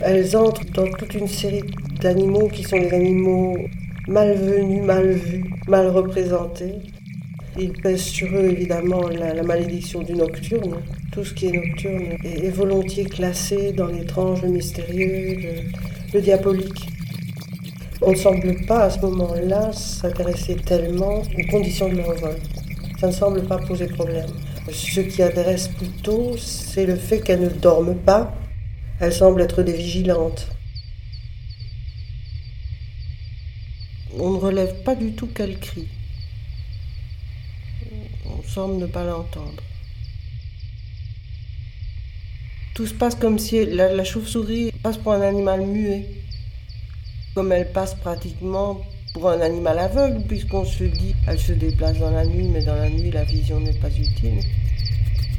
Elles entrent dans toute une série d'animaux qui sont des animaux malvenus, mal vus, mal représentés. Il pèse sur eux évidemment la malédiction du nocturne. Tout ce qui est nocturne est volontiers classé dans l'étrange, le mystérieux, le diabolique. On ne semble pas à ce moment-là s'intéresser tellement aux conditions de leur vol. Ça ne semble pas poser problème. Ce qui intéresse plutôt, c'est le fait qu'elles ne dorment pas. Elles semblent être des vigilantes. On ne relève pas du tout qu'elles crient. On semble ne pas l'entendre. Tout se passe comme si la chauve-souris passe pour un animal muet, comme elle passe pratiquement pour un animal aveugle, puisqu'on se dit elle se déplace dans la nuit, mais dans la nuit la vision n'est pas utile.